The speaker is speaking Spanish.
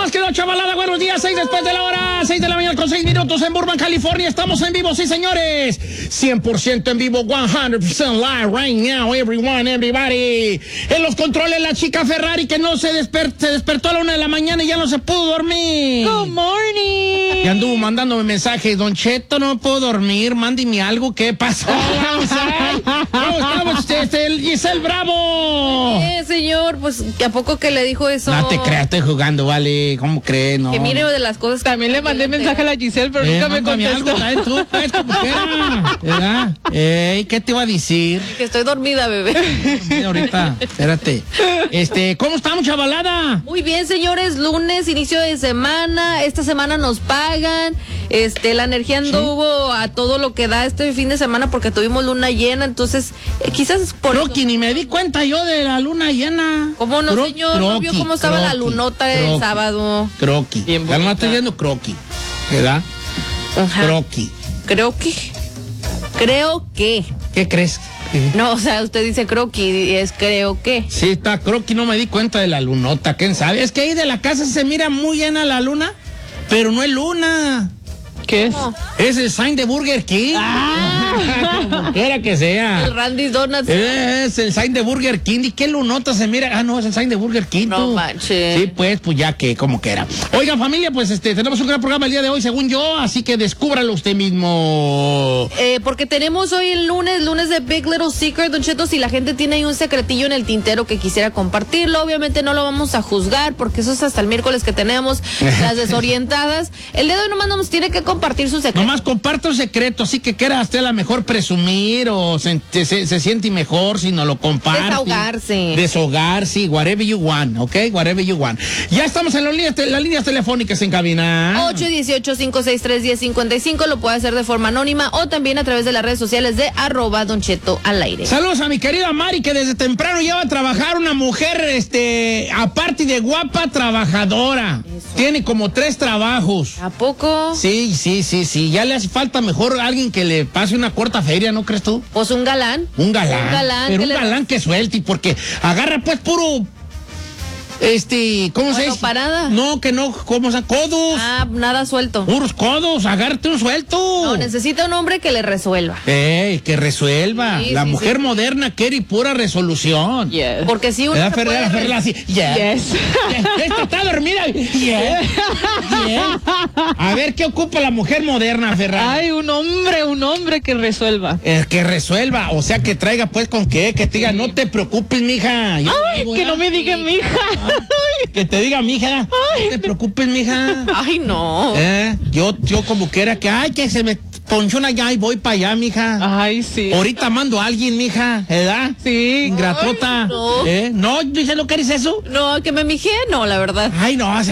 más quedó, chavalada? Buenos días, 6 después de la hora, 6 de la mañana con 6 minutos en Burbank, California. Estamos en vivo, sí, señores. 100% en vivo, 100% live right now, everyone, everybody. En los controles, la chica Ferrari que no se despertó a la 1 de la mañana y ya no se pudo dormir. Good morning. Y anduvo mandándome mensajes, Don Cheto, no puedo dormir, mándeme algo, ¿qué pasó? ¿Cómo estamos, Giselle Bravo? Señor, pues, ¿a poco que le dijo eso? No te creas, estoy jugando, vale, ¿cómo crees? No. Que mire de las cosas. También le mandé mensaje a la Giselle, pero nunca me contestó. Algo, tú, pues, como quiera, ¿verdad? ¿Qué te iba a decir? Que estoy dormida, bebé. Mira, ahorita, espérate. ¿Cómo estamos, chavalada? Muy bien, señores, lunes, inicio de semana. Esta semana nos pagan. La energía anduvo a todo lo que da este fin de semana porque tuvimos luna llena, entonces quizás por Croqui, ni me di cuenta yo de la luna llena. ¿Cómo no, señor? ¿No vio cómo estaba la lunota el sábado? Croqui. Ya no estoy viendo croqui, ¿verdad? Ajá. Croqui. Creo que. ¿Qué crees? No, o sea, usted dice croqui, es creo que. Sí, está croqui, no me di cuenta de la lunota, ¿quién sabe? Es que ahí de la casa se mira muy llena la luna, pero no es luna. ¿Qué es? No. Es el sign de Burger King. Como quiera que sea. El Randy's Donuts. Es el sign de Burger King. ¿Y qué lunota se mira? Ah, no, es el sign de Burger King. No manches. Sí, pues ya que, como que era. Oiga, familia, pues tenemos un gran programa el día de hoy, según yo, así que descúbralo usted mismo. Porque tenemos hoy el lunes de Big Little Secret, Don Cheto. Si la gente tiene ahí un secretillo en el tintero que quisiera compartirlo, obviamente no lo vamos a juzgar, porque eso es hasta el miércoles que tenemos las desorientadas. El día de hoy nomás nos tiene que compartir su secreto. Nomás comparta un secreto, así que quiera usted a la mejor presumir o se siente mejor si no lo comparte. Desahogarse, whatever you want, ¿ok? Whatever you want. Ya estamos en las líneas telefónicas en cabina. 818-563-1055, lo puede hacer de forma anónima o también a través de las redes sociales de @Don Cheto al aire. Saludos a mi querida Mari, que desde temprano ya va a trabajar, una mujer, aparte de guapa, trabajadora. Eso. Tiene como 3 trabajos. ¿A poco? Sí. Ya le hace falta mejor alguien que le pase una corta feria, ¿no crees tú? Pues un galán. Un galán. Pero un galán que suelte, porque agarra pues puro... ¿cómo se dice? Parada. No, que no, ¿cómo se llama? Codos. Ah, nada suelto. Puros codos, agárrate un suelto. No, necesita un hombre que le resuelva. Que resuelva. Sí, la mujer moderna quiere pura resolución. Yes. Porque si uno Ferrari así. Yes. Esta está dormida. Yes. A ver, ¿qué ocupa la mujer moderna, Ferrari? Ay, un hombre que resuelva. Que resuelva, o sea, que traiga pues con qué, que te diga, no te preocupes, mija. Ay, que no me diga mija. Que te diga, mija, no te preocupes, mija. Ay, no. Yo como quiera que se me ponchó una ya y voy para allá, mija. Ay, sí. Ahorita mando a alguien, mija, ¿verdad? Sí. Ingratota. Ay, no. ¿No? ¿Dice lo que eres eso? No, que me mijé, no, la verdad. Ay, no,